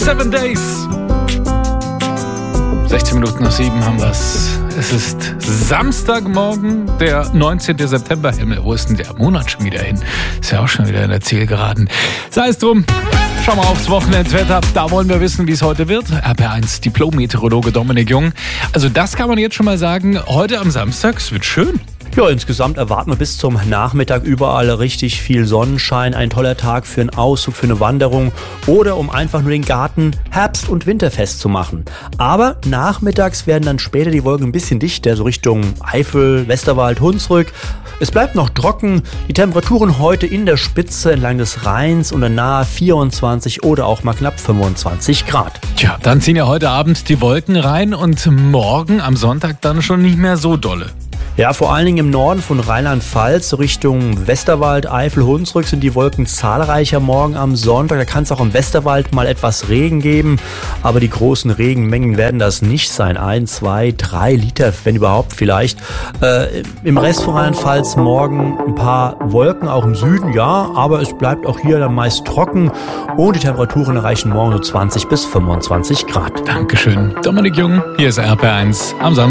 7 Days. 16 Minuten nach 7 haben wir's. Es ist Samstagmorgen, der 19. September. Himmel, wo ist denn der Monat schon wieder hin? Ist ja auch schon wieder in der Zielgeraden. Sei es drum. Schauen wir aufs Wochenendwetter. Da wollen wir wissen, wie es heute wird. RPR1 Diplom-Meteorologe Dominik Jung. Also das kann man jetzt schon mal sagen. Heute am Samstag, es wird schön. Ja, insgesamt erwarten wir bis zum Nachmittag überall richtig viel Sonnenschein. Ein toller Tag für einen Ausflug, für eine Wanderung oder um einfach nur den Garten herbst- und winterfest zu machen. Aber nachmittags werden dann später die Wolken ein bisschen dichter, so Richtung Eifel, Westerwald, Hunsrück. Es bleibt noch trocken. Die Temperaturen heute in der Spitze entlang des Rheins und nahe 24 oder auch mal knapp 25 Grad. Tja, dann ziehen ja heute Abend die Wolken rein und morgen am Sonntag dann schon nicht mehr so dolle. Ja, vor allen Dingen im Norden von Rheinland-Pfalz, so Richtung Westerwald, Eifel, Hunsrück sind die Wolken zahlreicher morgen am Sonntag. Da kann es auch im Westerwald mal etwas Regen geben, aber die großen Regenmengen werden das nicht sein. 1, 2, 3 Liter, wenn überhaupt vielleicht. Im Rest von Rheinland-Pfalz morgen ein paar Wolken, auch im Süden, ja, aber es bleibt auch hier dann meist trocken und die Temperaturen erreichen morgen so 20 bis 25 Grad. Dankeschön. Dominik Jung, hier ist RPR1 am Samstag.